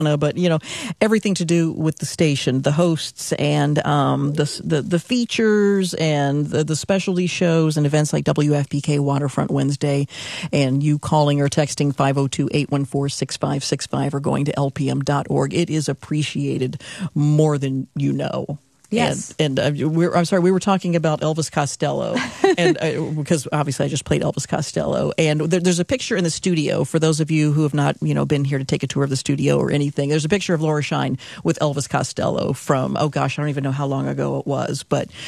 but everything to do with the station, the hosts, and the features, and the specialty shows and events like WFPK Waterfront Wednesday, and you calling or texting 502-814-6565 or going to lpm.org. It is appreciated more than you know. Yes. And we were talking about Elvis Costello, and because obviously I just played Elvis Costello, and there's a picture in the studio for those of you who have not, been here to take a tour of the studio or anything. There's a picture of Laura Shine with Elvis Costello from, I don't even know how long ago it was,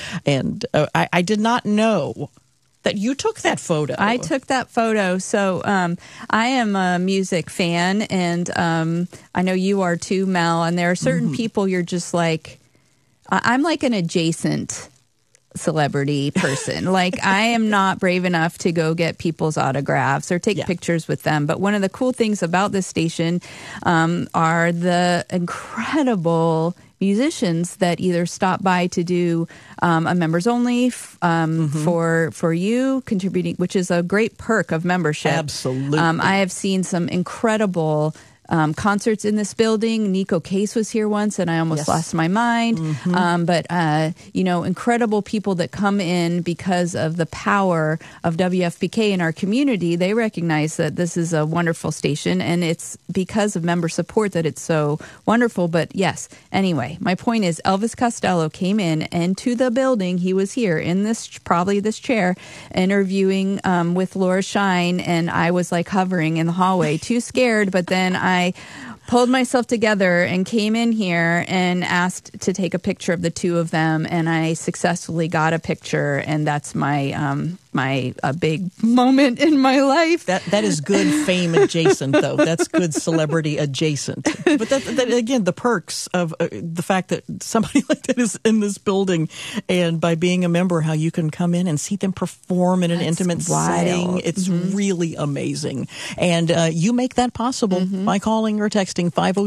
I did not know that you took that photo. I took that photo. So I am a music fan, and I know you are too, Mel, and there are certain people you're just like, I'm like an adjacent celebrity person. Like, I am not brave enough to go get people's autographs or take pictures with them. But one of the cool things about this station are the incredible musicians that either stop by to do a members only for you contributing, which is a great perk of membership. Absolutely. I have seen some incredible concerts in this building. Nico Case was here once, and I almost lost my mind. But incredible people that come in because of the power of WFPK in our community. They recognize that this is a wonderful station, and it's because of member support that it's so wonderful. But yes, anyway, my point is Elvis Costello came in into the building. He was here in this chair interviewing with Laura Shine, and I was like hovering in the hallway, too scared. But then I pulled myself together and came in here and asked to take a picture of the two of them, and I successfully got a picture, and that's my a big moment in my life. That is good fame adjacent, though. That's good celebrity adjacent. But that again, the perks of the fact that somebody like that is in this building, and by being a member, how you can come in and see them perform in an intimate setting. It's really amazing. And you make that possible by calling or texting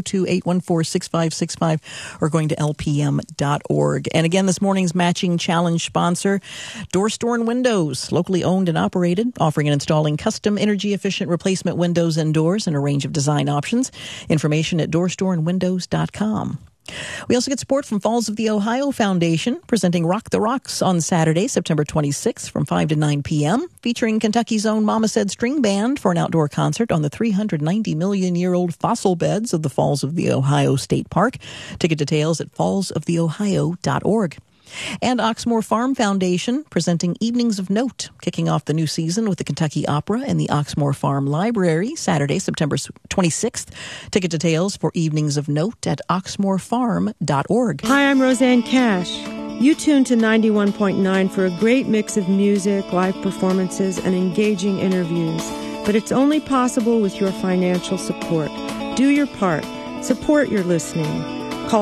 502-814-6565 or going to lpm.org. And again, this morning's matching challenge sponsor, Door Store and Windows, locally owned and operated, offering and installing custom energy-efficient replacement windows and doors and a range of design options. Information at doorstoreandwindows.com. We also get support from Falls of the Ohio Foundation, presenting Rock the Rocks on Saturday, September 26th from 5 to 9 p.m., featuring Kentucky's own Mama Said String Band for an outdoor concert on the 390-million-year-old fossil beds of the Falls of the Ohio State Park. Ticket details at fallsoftheohio.org. And Oxmoor Farm Foundation presenting Evenings of Note, kicking off the new season with the Kentucky Opera and the Oxmoor Farm Library, Saturday, September 26th. Ticket details for Evenings of Note at oxmoorfarm.org. Hi, I'm Roseanne Cash. You tune to 91.9 for a great mix of music, live performances, and engaging interviews. But it's only possible with your financial support. Do your part. Support your listening. Call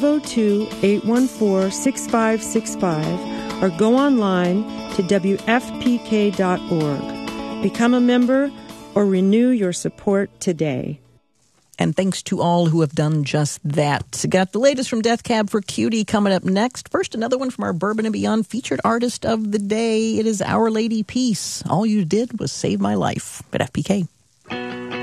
502-814-6565 or go online to WFPK.org. Become a member or renew your support today. And thanks to all who have done just that. Got the latest from Death Cab for Cutie coming up next. First, another one from our Bourbon and Beyond featured artist of the day. It is Our Lady Peace. All you did was save my life at FPK.